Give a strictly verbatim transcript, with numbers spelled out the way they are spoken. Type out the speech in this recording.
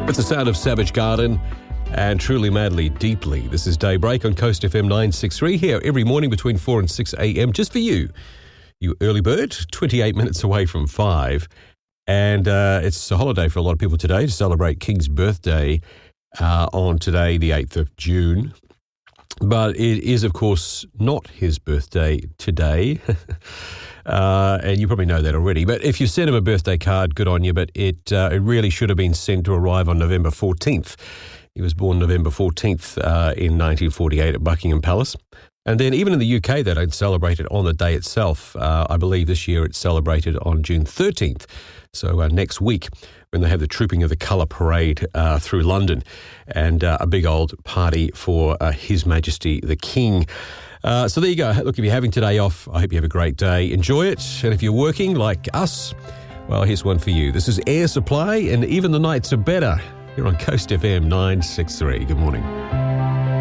It's the sound of Savage Garden and Truly Madly Deeply. This is Daybreak on Coast F M nine sixty-three, here every morning between four and six a.m. just for you, you early bird, twenty-eight minutes away from five. And uh, it's a holiday for a lot of people today to celebrate King's birthday uh, on today, the eighth of June. But it is, of course, not his birthday today. Uh, and you probably know that already. But if you sent him a birthday card, good on you. But it uh, it really should have been sent to arrive on November fourteenth. He was born November fourteenth uh, in nineteen forty-eight at Buckingham Palace. And then even in the U K, they don't celebrate it on the day itself. Uh, I believe this year it's celebrated on June thirteenth. So uh, next week, when they have the Trooping of the Colour Parade uh, through London and uh, a big old party for uh, His Majesty the King. Uh, so there you go. Look, if you're having today off, I hope you have a great day. Enjoy it. And if you're working like us, well, here's one for you. This is Air Supply, and Even the Nights Are Better, here on Coast F M nine sixty-three. Good morning.